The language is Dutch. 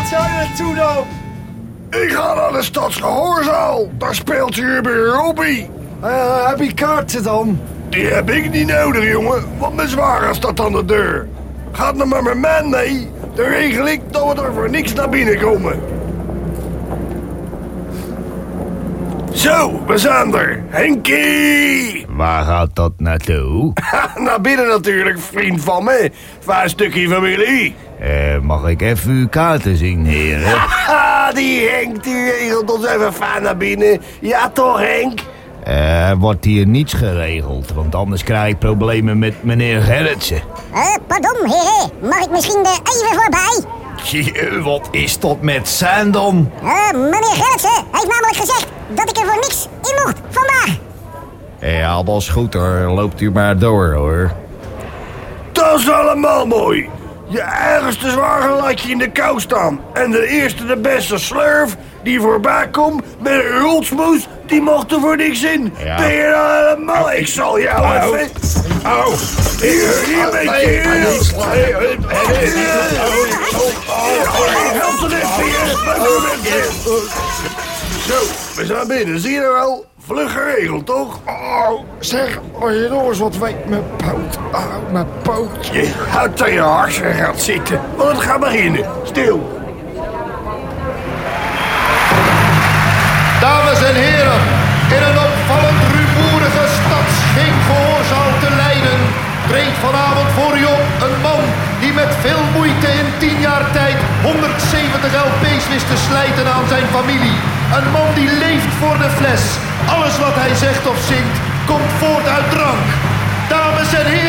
zou je naartoe dan? Ik ga naar de stadsgehoorzaal. Daar speelt Ruben Robbie. Heb je kaarten dan? Die heb ik niet nodig, jongen. Want mijn zwager staat aan de deur. Gaat nou met mijn man mee. Dan regel ik dat we er voor niks naar binnen komen. Zo, we zijn er. Henkie! Waar gaat dat naartoe? Naar binnen natuurlijk, vriend van me. 5 stukje familie. Mag ik even uw kaarten zien, heren? Haha, die Henk, die regelt ons even fijn naar binnen. Ja toch, Henk? Wordt hier niets geregeld, want anders krijg ik problemen met meneer Gerritsen. Pardon, heren. Mag ik misschien er even voorbij? Wat is dat met zijn dan? Meneer Gerritsen heeft namelijk gezegd dat ik er voor niks in mocht vandaag. Ja, dat is goed hoor. Loopt u maar door hoor. Dat is allemaal mooi. Je ergste zwager laat je in de kou staan. En de eerste de beste slurf die voorbij komt met een rotsmoes, die mocht er voor niks in. Ja. Ben je nou helemaal? Ik zal jou even... Hier ben je. Help er even. Zo, we zijn binnen. Zie je nou wel? Vlug geregeld, toch? Oh, zeg, als je nog eens wat weet, mijn poot. Oh, mijn poot. Je houdt aan je hartje gaat zitten, want het gaat beginnen. Stil. Dames en heren, in een opvallend rumoerige stadsgehoorzaal te Leiden treedt vanavond voor u op een man die met veel moeite in 10 jaar tijd 170 LP's wist te slijten aan zijn familie. Een man die leeft voor de fles. Alles wat hij zegt of zingt komt voort uit drank. Dames en heren.